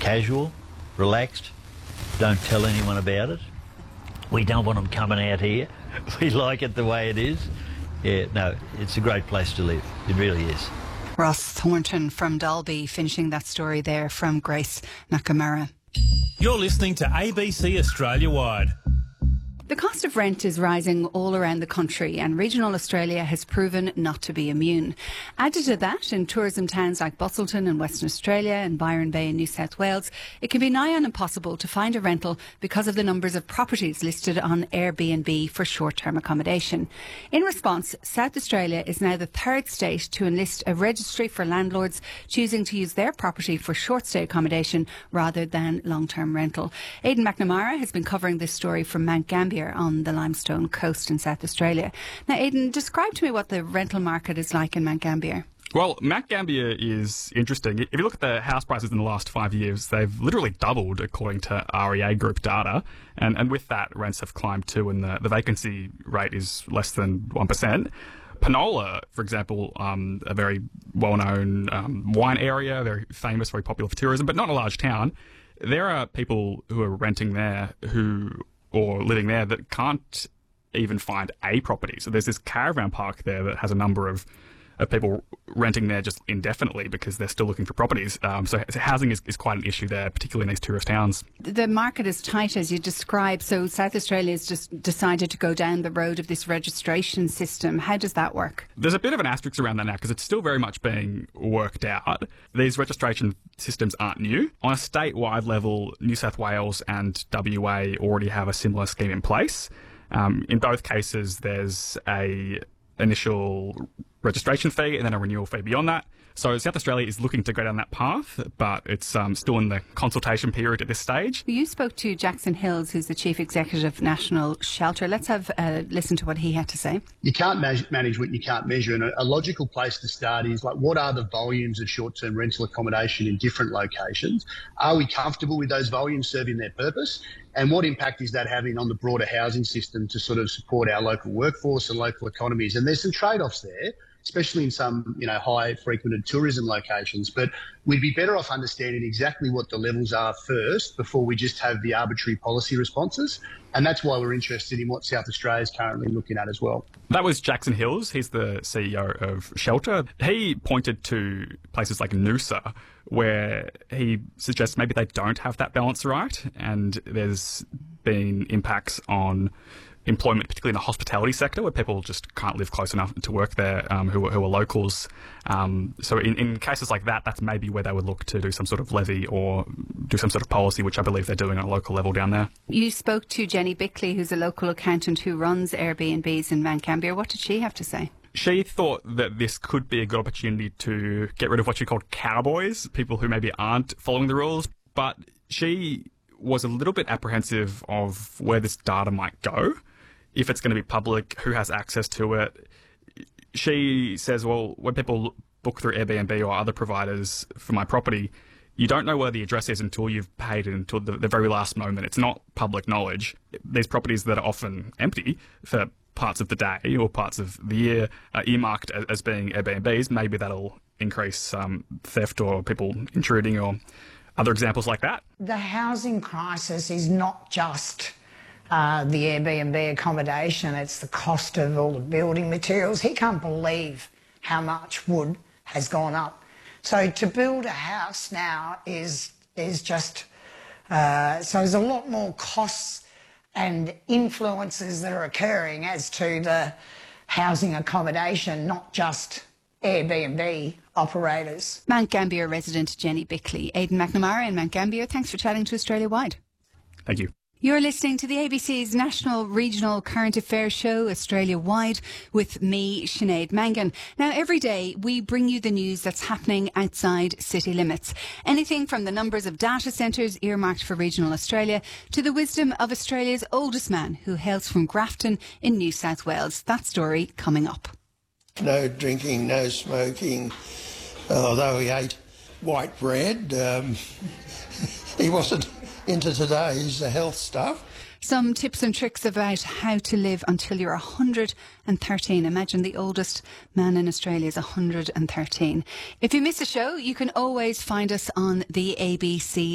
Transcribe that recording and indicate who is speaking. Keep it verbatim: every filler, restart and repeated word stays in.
Speaker 1: casual, relaxed, don't tell anyone about it. We don't want them coming out here. We like it the way it is. Yeah, no, it's a great place to live. It really is.
Speaker 2: Ross Thornton from Dalby finishing that story there from Grace Nakamura.
Speaker 3: You're listening to A B C Australia Wide.
Speaker 2: The cost of rent is rising all around the country, and regional Australia has proven not to be immune. Added to that, in tourism towns like Busselton in Western Australia and Byron Bay in New South Wales, it can be nigh on impossible to find a rental because of the numbers of properties listed on Airbnb for short-term accommodation. In response, South Australia is now the third state to enlist a registry for landlords choosing to use their property for short-stay accommodation rather than long-term rental. Aidan McNamara has been covering this story from Mount Gambier on the Limestone Coast in South Australia. Now, Aidan, describe to me what the rental market is like in Mount Gambier.
Speaker 4: Well, Mount Gambier is interesting. If you look at the house prices in the last five years, they've literally doubled according to R E A Group data. And, and with that, rents have climbed too, and the, the vacancy rate is less than one percent. Penola, for example, um, a very well-known um, wine area, very famous, very popular for tourism, but not a large town. There are people who are renting there who... or living there that can't even find a property. So there's this caravan park there that has a number of, of people renting there just indefinitely because they're still looking for properties. Um, so, so housing is, is quite an issue there, particularly in these tourist towns.
Speaker 2: The market is tight, as you described. So South Australia has just decided to go down the road of this registration system. How does that work?
Speaker 4: There's a bit of an asterisk around that now because it's still very much being worked out. These registration systems aren't new. On a statewide level, New South Wales and W A already have a similar scheme in place. Um, in both cases, there's a initial registration fee and then a renewal fee beyond that. So South Australia is looking to go down that path, but it's um, still in the consultation period at this stage.
Speaker 2: You spoke to Jackson Hills, who's the Chief Executive of National Shelter. Let's have a listen to what he had to say.
Speaker 5: You can't ma- manage what you can't measure, and a, a logical place to start is like, what are the volumes of short-term rental accommodation in different locations? Are we comfortable with those volumes serving their purpose? And what impact is that having on the broader housing system to sort of support our local workforce and local economies? And there's some trade-offs there, especially in some, you know, high frequented tourism locations. But we'd be better off understanding exactly what the levels are first before we just have the arbitrary policy responses. And that's why we're interested in what South Australia is currently looking at as well.
Speaker 4: That was Jackson Hills. He's the C E O of Shelter. He pointed to places like Noosa, where he suggests maybe they don't have that balance right, and there's been impacts on employment, particularly in the hospitality sector, where people just can't live close enough to work there, um, who, are, who are locals. Um, so in, in cases like that, that's maybe where they would look to do some sort of levy or do some sort of policy, which I believe they're doing on a local level down there.
Speaker 2: You spoke to Jenny Bickley, who's a local accountant who runs Airbnbs in Mount Gambier. What did she have to say?
Speaker 4: She thought that this could be a good opportunity to get rid of what she called cowboys, people who maybe aren't following the rules, but she was a little bit apprehensive of where this data might go. If it's going to be public, who has access to it. She says, well, when people book through Airbnb or other providers for my property, you don't know where the address is until you've paid it, until the, the very last moment. It's not public knowledge. These properties that are often empty for parts of the day or parts of the year are earmarked as, as being Airbnbs. Maybe that'll increase um, theft or people intruding or other examples like that.
Speaker 6: The housing crisis is not just Uh, the Airbnb accommodation, it's the cost of all the building materials. He can't believe how much wood has gone up. So to build a house now is is just, uh, so there's a lot more costs and influences that are occurring as to the housing accommodation, not just Airbnb operators.
Speaker 2: Mount Gambier resident Jenny Bickley. Aidan McNamara in Mount Gambier, thanks for chatting to Australia Wide.
Speaker 4: Thank you.
Speaker 2: You're listening to the A B C's National Regional Current Affairs Show, Australia Wide, with me, Sinead Mangan. Now, every day we bring you the news that's happening outside city limits. Anything from the numbers of data centres earmarked for regional Australia to the wisdom of Australia's oldest man who hails from Grafton in New South Wales. That story coming up.
Speaker 7: No drinking, no smoking, although he ate white bread. Um, he wasn't into today's health stuff.
Speaker 2: Some tips and tricks about how to live until you're one hundred thirteen. Imagine the oldest man in Australia is one hundred thirteen. If you miss a show, you can always find us on the A B C